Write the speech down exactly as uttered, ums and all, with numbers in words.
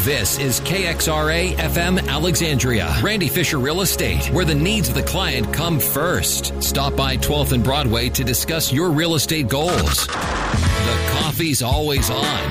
This is K X R A F M Alexandria, Randy Fisher Real Estate, where the needs of the client come first. Stop by twelfth and Broadway to discuss your real estate goals. The coffee's always on.